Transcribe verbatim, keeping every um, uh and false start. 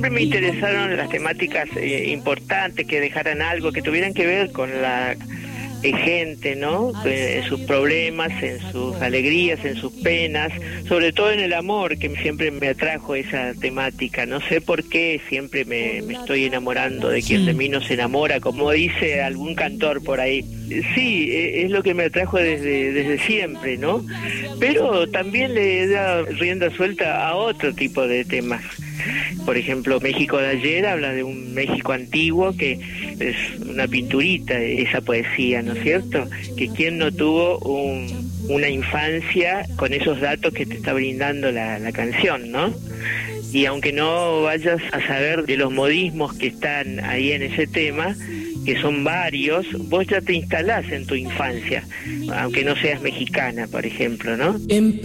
siempre me interesaron las temáticas eh, importantes, que dejaran algo, que tuvieran que ver con la eh, gente, ¿no? Eh, en sus problemas, en sus alegrías, en sus penas, sobre todo en el amor, que siempre me atrajo esa temática. No sé por qué siempre me, me estoy enamorando de quien de mí no se enamora, como dice algún cantor por ahí. Sí, eh, es lo que me atrajo desde, desde siempre, ¿no? Pero también le da rienda suelta a otro tipo de temas. Por ejemplo, México de ayer habla de un México antiguo, que es una pinturita, esa poesía, ¿no es cierto? Que quién no tuvo un, una infancia con esos datos que te está brindando la, la canción, ¿no? Y aunque no vayas a saber de los modismos que están ahí en ese tema, que son varios, vos ya te instalás en tu infancia, aunque no seas mexicana, por ejemplo, ¿no?